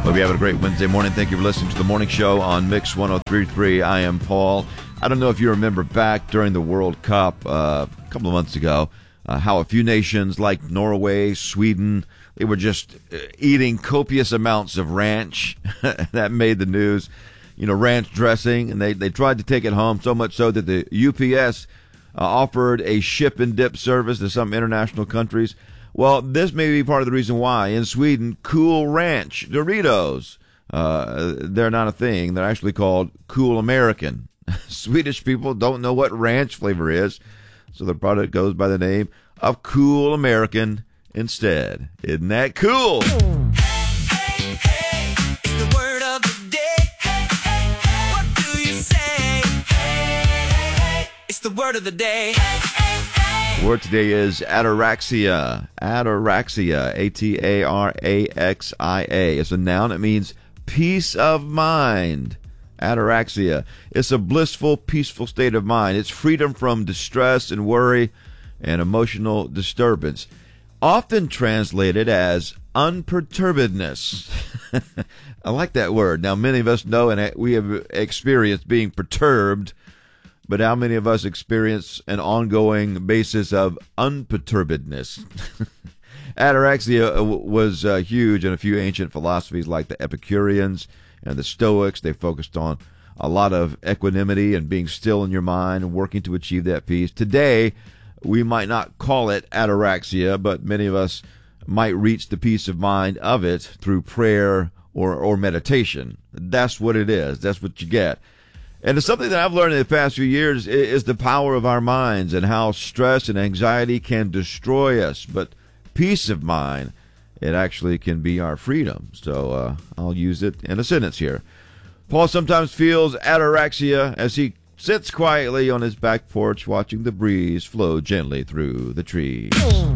Hope you're having a great Wednesday morning. Thank you for listening to the morning show on Mix 103.3. I am Paul. I don't know if you remember back during the World Cup a couple of months ago, how a few nations like Norway, Sweden, they were just eating copious amounts of ranch. That made the news. You know, ranch dressing, and they tried to take it home, so much so that the UPS offered a ship and dip service to some international countries. Well, this may be part of the reason why in Sweden, Cool Ranch Doritos, they're not a thing. They're actually called Cool American. Swedish people don't know what ranch flavor is, so the product goes by the name of Cool American instead. Isn't that cool? Hey, hey, it's the word of the day. Hey, hey, hey, what do you say? Hey, hey, hey, it's the word of the day. Hey, hey, hey. Word today is ataraxia. Ataraxia, A-T-A-R-A-X-I-A. It's a noun. It means peace of mind. Ataraxia. It's a blissful, peaceful state of mind. It's freedom from distress and worry and emotional disturbance. Often translated as unperturbedness. I like that word. Now, many of us know and we have experienced being perturbed, but how many of us experience an ongoing basis of unperturbedness? Ataraxia was huge in a few ancient philosophies like the Epicureans and the Stoics. They focused on a lot of equanimity and being still in your mind and working to achieve that peace. Today, we might not call it ataraxia, but many of us might reach the peace of mind of it through prayer or meditation. That's what it is. That's what you get. And it's something that I've learned in the past few years is the power of our minds and how stress and anxiety can destroy us. But peace of mind, it actually can be our freedom. So I'll use it in a sentence here. Paul sometimes feels ataraxia as he sits quietly on his back porch watching the breeze flow gently through the trees.